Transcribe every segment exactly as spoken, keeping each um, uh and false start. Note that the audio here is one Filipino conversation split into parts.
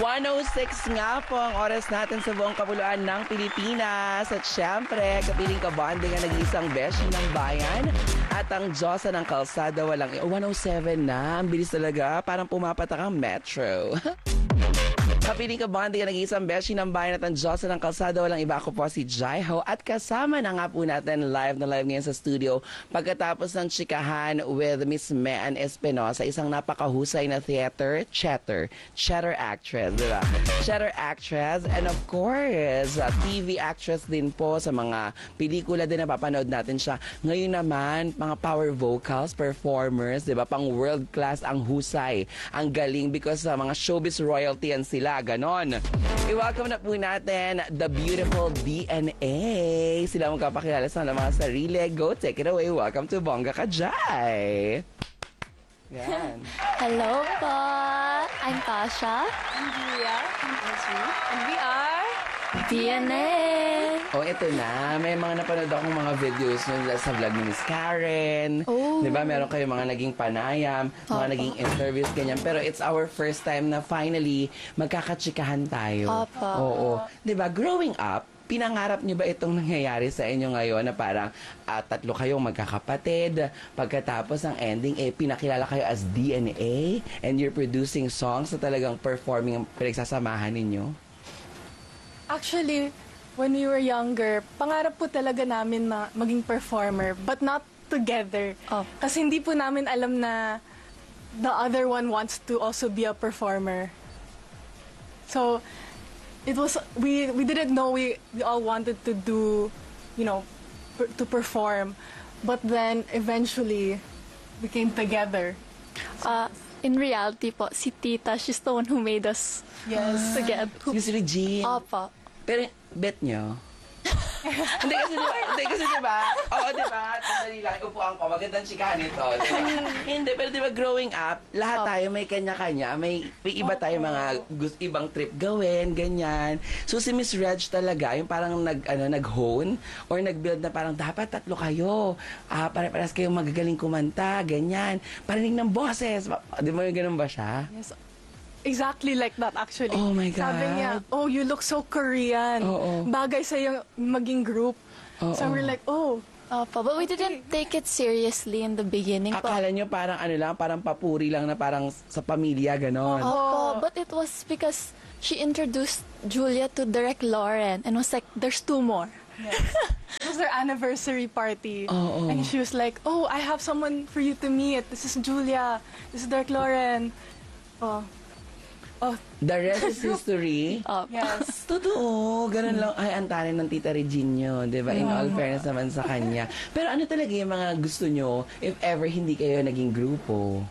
one oh six nga po ang oras natin sa buong kapuluan ng Pilipinas. At syempre, kapiling kabonding ang nag-iisang beshi ng bayan at ang Diyosa ng kalsada walang... one oh seven na, ang bilis talaga, parang pumapatak ang metro. Kapiling kabonding ang nag-iisang beshi ng bayan at ang Diyosa ng kalsada walang iba. Ako po si Jaiho at kasama na nga po natin live na live ngayon sa studio pagkatapos ng chikahan with Miss Mean Espinosa, isang napakahusay na theater chatter, chatter actress, di ba? Chatter actress and of course, uh, T V actress din po sa mga pelikula din na papanood natin siya. Ngayon naman, mga power vocals, performers, di ba? Pang world class ang husay, ang galing because sa uh, mga showbiz royalty yan sila. Ganon. I-welcome na po natin the beautiful D N A. Sila magkapakilala sa mga sarili. Go, take it away. Welcome to Bongga Ka Jai. Yan. Hello po. I'm Tasha. I'm Julia. I'm Ezri. And we are... D N A. Oh, ito na. May mga napanood akong mga videos nun sa vlog ni Miss Karen. Oh. Di ba? Meron kayo mga naging panayam, mga Opo. naging interviews, ganyan. Pero it's our first time na finally magkakatsikahan tayo. Opo. Oo. Di ba? Growing up, pinangarap niyo ba itong nangyayari sa inyo ngayon na parang uh, tatlo kayong magkakapatid, pagkatapos ang ending, eh, pinakilala kayo as D N A and you're producing songs na talagang performing ang pinagsasamahan ninyo? Actually, when we were younger, pangarap po talaga namin na maging performer, but not together. Oh. Kasi hindi po namin alam na the other one wants to also be a performer. So, it was, we, we didn't know we, we all wanted to do, you know, per, to perform. But then, eventually, we came together. Uh, in reality po, si Tita, she's the one who made us Yes. together. Miss Regine. Opo. Pero, bet nyo? Hindi kasi, diba? Hindi kasi, diba? Oo, diba? Sandali lang, upuan ko, magandang chikahan ito. Diba? Hindi, pero diba, growing up, lahat tayo may kanya-kanya. May, may iba tayo mga gusto, ibang trip gawin, ganyan. So, si Miss Reg talaga, yung parang nag, ano, nag-hone or nag-build na parang dapat tatlo kayo. Ah, pare-paras kayong magagaling kumanta, ganyan. Parinig ng boses. Di ba yung ganun ba siya? Yes. Exactly like that, actually. Oh my God. Sabi niya, oh, you look so Korean. Oo. Bagay sa yung maging group. Oo. So we're like, oh. Opo. But we didn't take it seriously in the beginning po. Akala nyo parang ano lang, parang papuri lang na parang sa pamilya, ganon. Opo. But it was because she introduced Julia to Direk Lauren and was like, there's two more. Yes. It was their anniversary party. Oo. And she was like, oh, I have someone for you to meet. This is Julia. This is Derek Lauren. Oh. Oh, The rest is history. Opo. yes. Totoo, ganun lang. Ay, antanin ng Tita Regine, di ba? In all fairness naman sa kanya. Pero ano talaga yung mga gusto nyo if ever hindi kayo naging grupo?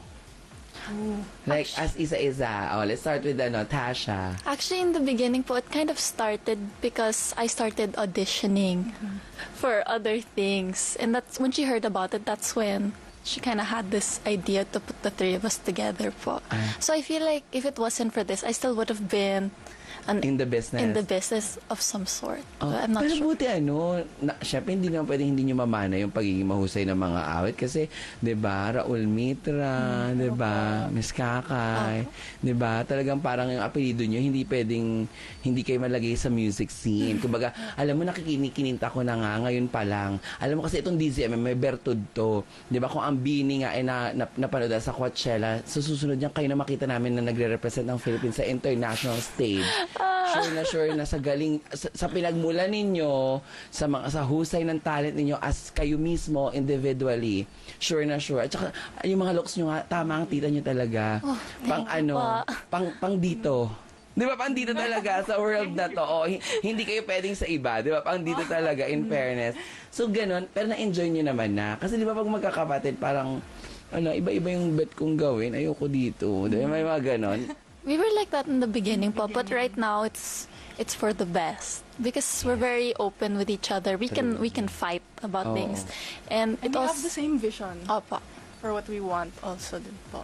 Like, as isa-isa. Oh, let's start with, ano, Tasha. Actually, in the beginning po, it kind of started because I started auditioning for other things. And that's when she heard about it, that's when she kind of had this idea to put the three of us together po. Ah. So I feel like if it wasn't for this, I still would have been an, In the business. in the business of some sort. Oh, But I'm not pero sure. buti ano, na, syempre hindi naman pwedeng hindi nyo mamana yung pagiging mahusay ng mga awit kasi, di ba, Raul Mitra, Mm, di ba, Miss Kakay, di ba, talagang parang yung apelido nyo, hindi pwedeng, hindi kayo malagay sa music scene. Kumbaga, alam mo, nakikinikininta ko na nga, ngayon pa lang. Alam mo kasi itong D Z M, may bertud to. Di ba, kung ang Bini nga ay na, na, napanood sa Coachella, sa susunod niyan kayo na makita namin na nagre-represent ng Philippines sa international stage. Sure na sure na sa galing sa, sa pinagmulan ninyo sa mga sa husay ng talent ninyo as kayo mismo individually, sure na sure. At saka yung mga looks nyo nga, tama ang tita nyo talaga. Oh, pang thank you ano, po. pang pang dito. Di ba, pang dito talaga sa world na to. Oh, hi- hindi kayo pwedeng sa iba. Di ba, pang dito talaga, in fairness. So, ganun. Pero na-enjoy nyo naman na. Kasi di ba, pag magkakapatid, parang, ano, iba-iba yung bet kong gawin. Ayoko dito. Di ba, may mga ganon. We were like that in the beginning po, but right now it's it's for the best because we're very open with each other. We can we can fight about Oo. things, and And it we also have the same vision Opo. for what we want also din po.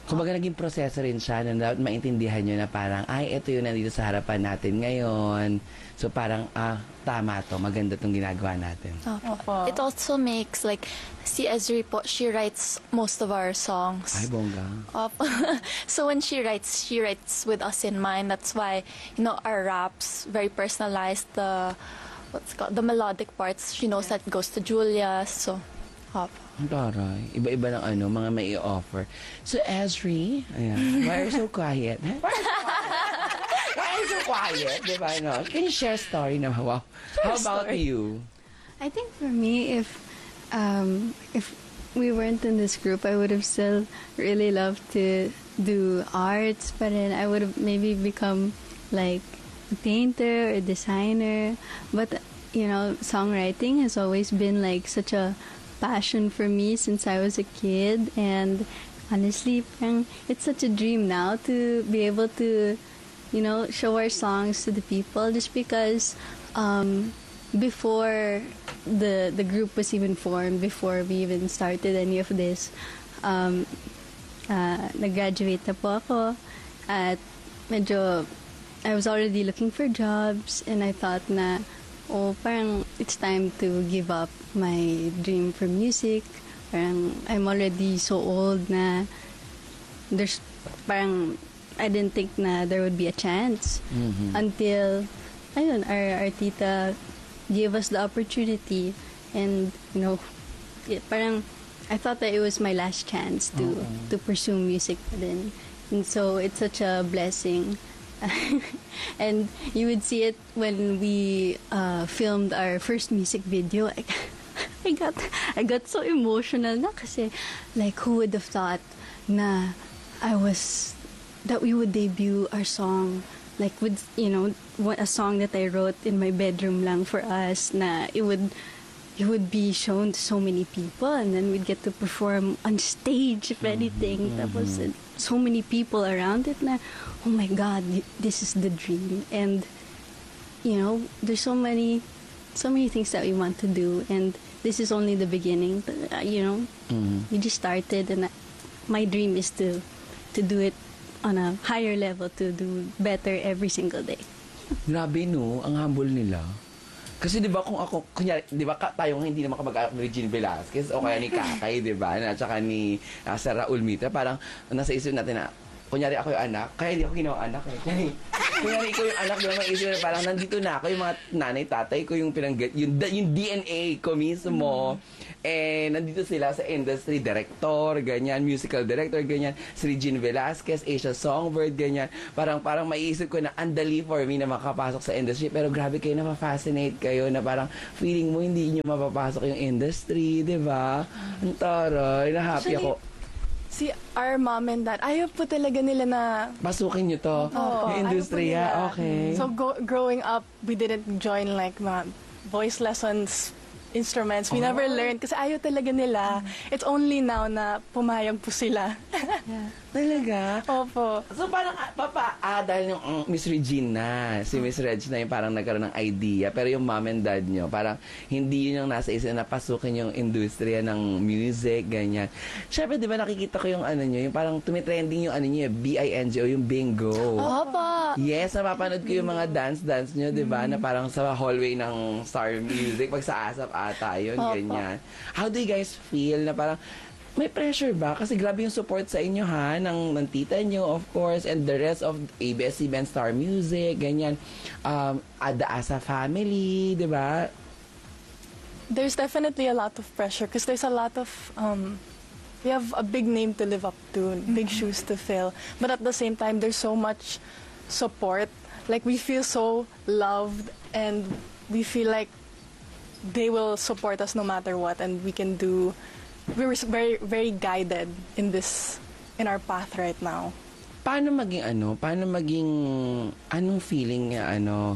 Kumbaga naging proseso rin siya na dapat maintindihan nyo na parang, ay, ito yung nandito sa harapan natin ngayon. So parang, ah, tama to, maganda tong ginagawa natin. Opo. Opo. It also makes like si Ezri po, she writes most of our songs. Ay, bongga. Opo. So when she writes, she writes with us in mind. That's why, you know, our raps very personalized. The what's it called the melodic parts, she knows that goes to Julia. So, opo. Ang taray. Iba-iba ng ano, mga may i-offer. So, Ezri, ayan, why are you so quiet? Huh? Why are you so quiet? Why are you so quiet? Diba, no? Can you share a story na? Wow. How about story. you? I think for me, if um, if we weren't in this group, I would have still really loved to do arts, but then I would have maybe become like a painter or designer. But you know, songwriting has always been like such a passion for me since I was a kid, and honestly, parang it's such a dream now to be able to, you know, show our songs to the people. Just because um, before the the group was even formed, before we even started any of this, um, uh, nag-graduate na po ako, at medyo I was already looking for jobs, and I thought na, oh, parang it's time to give up my dream for music. Parang I'm already so old na there's parang I didn't think na there would be a chance Mhm. until ayun, our, our tita gave us the opportunity, and you know, it, parang I thought that it was my last chance to to pursue music then. And so it's such a blessing. And you would see it when we uh, filmed our first music video. I, I got I got so emotional na kasi, like, who would have thought na I was that we would debut our song, like, with, you know, what a song that I wrote in my bedroom lang for us, na it would it would be shown to so many people, and then we'd get to perform on stage, if anything. Tapos uh, so many people around it na, oh my God, y- this is the dream. And, you know, there's so many, so many things that we want to do, and this is only the beginning. But, uh, you know, Mhm. we just started, and uh, my dream is to to do it on a higher level, to do better every single day. Grabe, no? Ang humble nila. Kasi 'di ba kung ako kunya 'di ba ka, tayo hindi naman kamag-anak ni Regine Velasquez o kaya ni Kakay, 'di ba? At saka ni uh, Sarah Ulmita, parang nasa isip natin na kunyari ako yung anak, kaya hindi ako ginawa anak eh. Kunyari, kunyari ko yung anak, di ba maisip na parang nandito na ako, yung mga nanay, tatay ko, yung pinang yung, yung D N A ko mismo. Eh, nandito sila sa industry, director, ganyan, musical director, ganyan, si Regine Velasquez, Asia Songbird, ganyan. Parang, parang maiisip ko na andali for me na makapasok sa industry, pero grabe kayo, na-fascinate kayo, na parang feeling mo hindi nyo mapapasok yung industry, di ba? Ang taray, na-happy Actually, ako. Si our mom and dad, ayaw po talaga nila na Pasukin nyo to, Oo, yung industriya, ayaw po nila. okay. So go- growing up, we didn't join like mga voice lessons, instruments. We never learned kasi ayaw talaga nila. It's only now na pumayag po sila. Talaga? Opo. So parang, ah, papa, ah, dahil yung mm, Miss Regina, si Miss Reg na yung parang nagkaroon ng idea, pero yung mom and dad nyo, parang hindi yun yung nasa isip na pasukin yung industriya ng music, ganyan. Siyempre, di ba nakikita ko yung ano nyo, yung parang tumitrending yung ano nyo, B I N G o yung bingo. Opo. Yes, napapanood ko yung mga dance-dance nyo, di ba? Na parang sa hallway ng Star Music, pag sa ASAP ata yun, Opo. ganyan. How do you guys feel na parang, may pressure ba? Kasi grabe yung support sa inyo ha, ng, ng tita nyo, of course, and the rest of A B S C B N Star Music, ganyan. Um, at the Asa family, di ba? There's definitely a lot of pressure because there's a lot of um we have a big name to live up to, big shoes to fill. But at the same time, there's so much support. Like, we feel so loved, and we feel like they will support us no matter what, and we can do. We were very, very guided in this, in our path right now. Paano maging ano? Paano maging, anong feeling nga ano,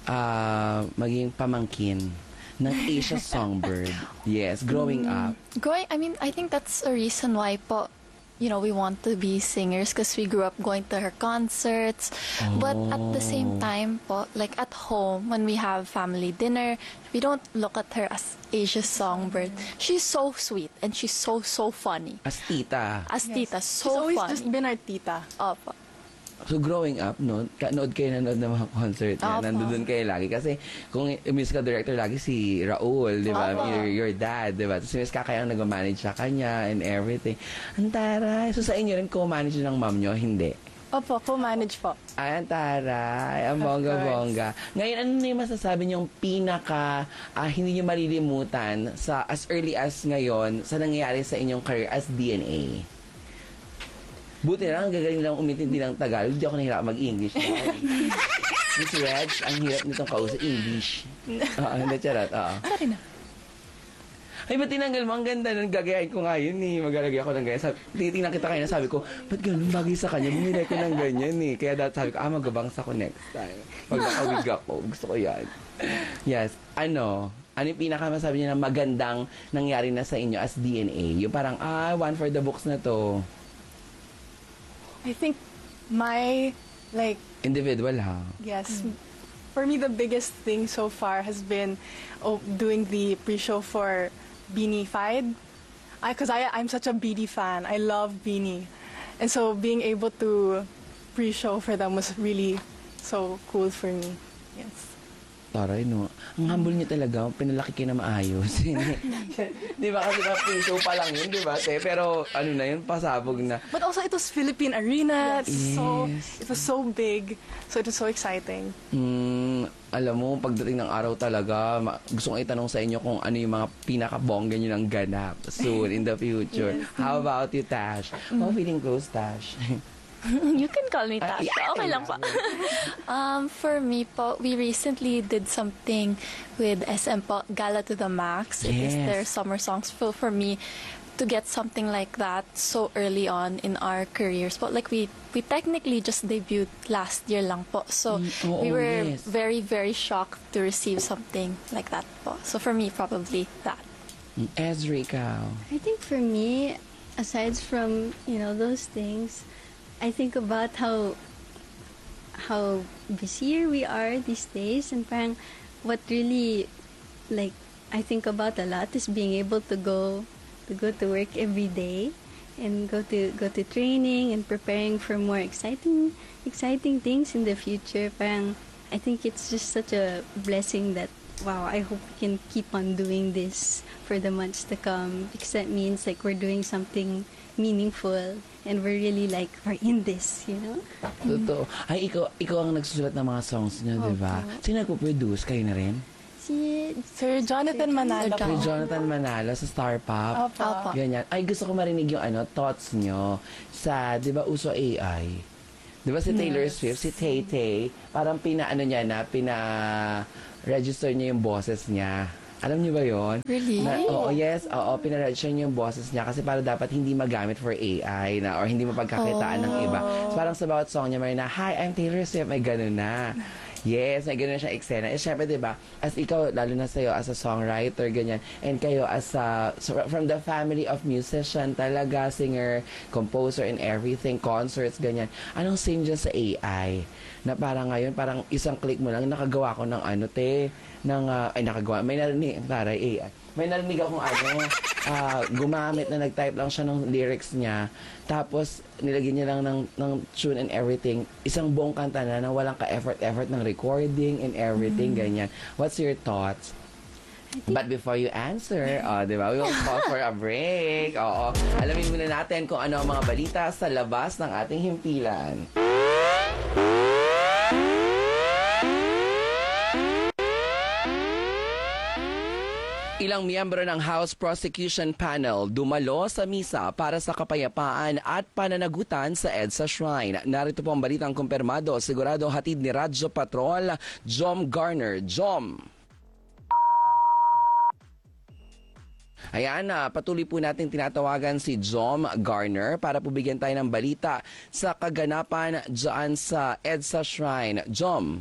ah, maging pamangkin ng Asia Songbird? Yes, growing up. Growing, I mean, I think that's a reason why po you know, we want to be singers because we grew up going to her concerts. But at the same time po, like at home, when we have family dinner, we don't look at her as Asia's songbird. She's so sweet and she's so, so funny. As tita. As tita, She's so always funny. just been our tita. Opo. So growing up, no, kanood kayo nanood ng mga concert niya. Opo. Nandun kayo lagi. Kasi kung musical director lagi si Raul, di ba? Opo. Your, your dad, di ba? Tapos si Miss Kakay ang nag-manage sa kanya and everything. Ang taray. So sa inyo rin, co-manage ng mom nyo? Hindi. Opo, co-manage po. Ay, ang taray. Ang bongga-bongga. Ngayon, ano na yung masasabi niyong pinaka ah, hindi niyo malilimutan sa as early as ngayon sa nangyayari sa inyong career as D N A? Buti na lang, ang gagaling lang umintindi ng Tagalog. Hindi ako nahirap mag-English. Miss Reg, ang hirap nitong kausap English. Oo, hindi, charot. Oo. Sorry na. Ay, ba't tinanggal mo? Ang ganda nun. Gagayain ko nga yun eh. Maglalagay ako ng ganyan. Sabi, titingnan kita kayo na sabi ko, ba't ganun bagay sa kanya? Bumili ko ng ganyan eh. Kaya dati sabi ko, ah, magabangs ako next time. Pag nakawig ako, gusto ko yan. Yes. Ano? Ano yung pinakamasabi niya na magandang nangyari na sa inyo as D N A? Yung parang, ah, one for the books na to. I think my, like, Individual, ha? yes, for me the biggest thing so far has been oh, doing the pre-show for Beanie Fied. Because I, I'm such a Beanie fan. I love Beanie. And so being able to pre-show for them was really so cool for me. Yes. Taray, no? Ang humble niya talaga. Pinalaki kayo na maayos. Di ba? Kasi pre-show pa lang yun, di ba? Te? Pero ano na yun, pasabog na. But also it was Philippine Arena. Yes. It's so, it was so big. So it was so exciting. Hmm, alam mo, pagdating ng araw talaga, ma- gusto kong itanong sa inyo kung ano yung mga pinakabongga nyo ng ganap soon in the future. Yes. How about you, Tash? How feeling close, Tash? You can call me Ah, Tasha. yeah. Okay lang po. um, for me po, we recently did something with S M po, Gala to the Max. It is Yes. their summer songs. So for me, to get something like that so early on in our careers. But like we, we technically just debuted last year lang po. So Mm, oo, we were yes. very, very shocked to receive something like that po. So for me, probably that. Ezra, ikaw. I think for me, aside from, you know, those things, I think about how how busier we are these days, and parang what really, like, I think about a lot is being able to go to go to work every day and go to go to training and preparing for more exciting exciting things in the future. Parang I think it's just such a blessing that, wow, I hope we can keep on doing this for the months to come, because that means like we're doing something meaningful and we're really like we're in this, you know. Totoo. Ay, ikaw, ikaw ang nagsusulat ng mga songs niyo, di ba? Sino nagpo-produce? Kayo na rin? Si Sir Jonathan Manalo Sir po. Si Jonathan Manalo sa Star Pop. Opo. Opo. Ganyan. Ay, gusto ko marinig yung ano, thoughts nyo sa, di ba, uso A I? Di ba si Taylor Swift, si Tay Tay, parang pina-ano niya na, pina-register niya yung boses niya. Alam niyo ba yon? Really? Na, oo, yes. Oo, pina-register niya yung boses niya kasi para dapat hindi magamit for A I na or hindi mapagkakitaan ng iba. So, parang sa bawat song niya, may na, hi, I'm Taylor Swift, may ganun na. Yes, may ganun siya eksena. Eh, syempre, di ba, as ikaw, lalo na sa'yo, as a songwriter, ganyan, and kayo as a, so, from the family of musician talaga, singer, composer, and everything, concerts, ganyan. Anong same dyan sa A I? Na parang ngayon, parang isang click mo lang, nakagawa ko ng ano, te, ng, uh, ay, nakagawa, may narinig, taray, A I. May narinig akong ano, ah, gumamit na nag-type lang siya ng lyrics niya, tapos nilagyan niya lang ng, ng tune and everything, isang buong kanta na na walang ka-effort-effort ng recording and everything, ganyan. What's your thoughts? But before you answer, oh, di ba, we will call for a break. Oo. Alamin muna natin kung ano ang mga balita sa labas ng ating himpilan. Ilang miyembro ng House Prosecution Panel dumalo sa misa para sa kapayapaan at pananagutan sa EDSA Shrine. Narito po ang balitang kumpirmado, sigurado hatid ni Radyo Patrol, Jom Garner. Jom! Ayan, uh, patuloy po natin tinatawagan si Jom Garner para po bigyan tayo ng balita sa kaganapan dyan sa EDSA Shrine. Jom!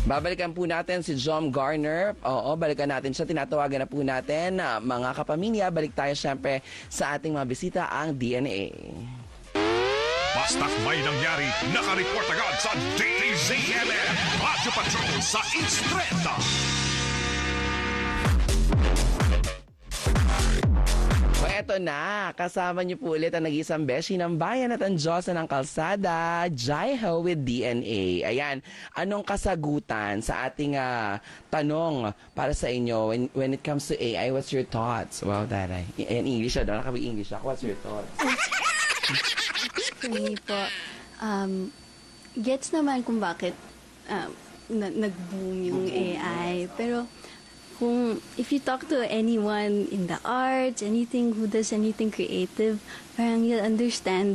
Babalikan po natin si John Garner. Oo, balikan natin siya. Tinatawagan na po natin. Uh, mga kapamilya, balik tayo syempre sa ating mga bisita, ang D N A. Basta't may nangyari, nakareport agad sa D Z M M Radio Patrol sa Instreta. O eto na, kasama niyo po ulit ang nag-isang beshi ng bayan at ang Diyosa ng kalsada, Jaiho with D N A. Ayan, anong kasagutan sa ating uh, tanong para sa inyo when, when it comes to A I, what's your thoughts? Wow, taray. In English, ano? Nakabi-English ako. What's your thoughts? For me po, um, gets naman kung bakit um, na- nag-boom yung A I. Pero kung if you talk to anyone in the arts, anything who does anything creative, parang you'll understand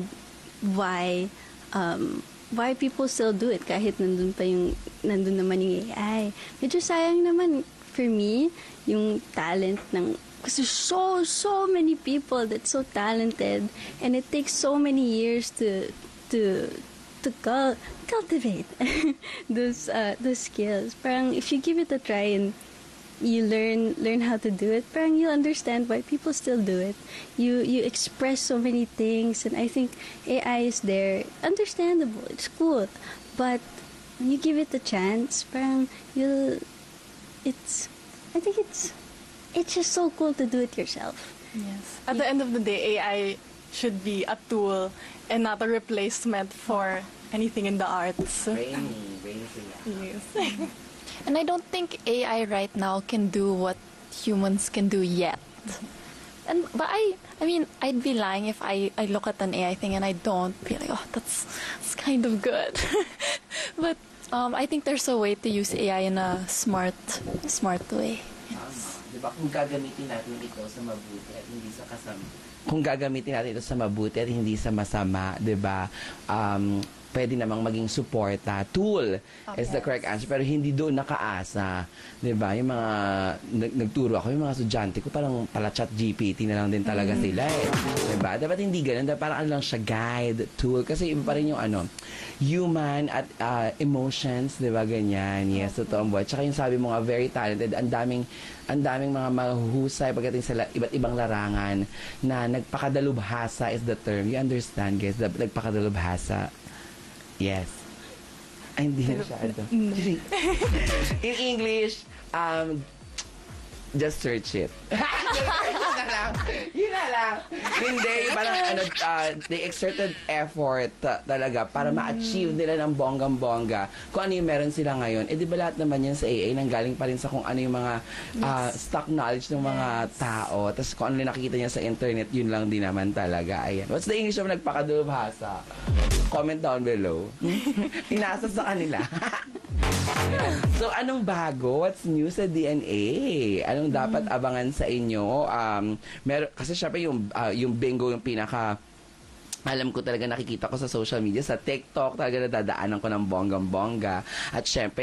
why um, why people still do it kahit nandun pa yung nandun naman yung A I. Medyo sayang naman for me yung talent ng kasi so so many people that's so talented and it takes so many years to to to cul- cultivate those uh, those skills. Parang if you give it a try and you learn learn how to do it, parang you'll understand why people still do it. You you express so many things, and I think A I is there. Understandable, it's cool, but when you give it a chance, parang you'll. It's, I think it's, it's just so cool to do it yourself. Yes. At the end of the day, A I should be a tool and not a replacement for anything in the arts. Rainy, rainy sila. Yes. And I don't think A I right now can do what humans can do yet. And but I I mean I'd be lying if I, I look at an A I thing and I don't be like, oh, that's that's kind of good. But um, I think there's a way to use A I in a smart smart way. Tama. Diba, kung gagamitin natin ito sa mabuti at hindi sa kasama. Kung gagamitin natin ito sa mabuti at hindi sa masama, 'di ba? Um, pwede namang maging suporta. Tool is the correct answer. Pero hindi doon nakaasa. Diba? Yung mga nag- nagturo ako, yung mga estudyante ko, parang pala chat G P T na lang din talaga sila eh. Diba? Dapat hindi ganun. Dapat parang ano lang siya, guide, tool. Kasi iba pa rin yung ano, human at uh, emotions, diba? Ganyan. Yes, totoo ang buhay. Tsaka yung sabi mo nga, very talented. Ang daming, ang daming mga mahuhusay pagdating sa la- iba't ibang larangan na nagpakadalubhasa is the term. You understand, guys? Nagpakadalubhasa. Yes. Ay, hindi na masyado. In English, um, just search it. Yun na lang. Yun na lang. Hindi, parang ano, uh, they exerted effort uh, talaga para ma-achieve nila ng bonggang-bongga kung ano yung meron sila ngayon. Eh, di ba lahat naman yan sa A I nanggaling pa rin sa kung ano yung mga uh, stock knowledge ng mga tao. Tapos kung ano yung nakikita niya sa internet, yun lang din naman talaga. Ayan. What's the English of nagpakadulubhasa? Comment down below. Inasa sa kanila. So, anong bago? What's new sa D N A? Anong dapat abangan sa inyo? Um, mer- kasi syempre yung, uh, yung bingo yung pinaka alam ko talaga nakikita ko sa social media, sa TikTok talaga nadadaanan ko ng bonggang-bongga. At syempre,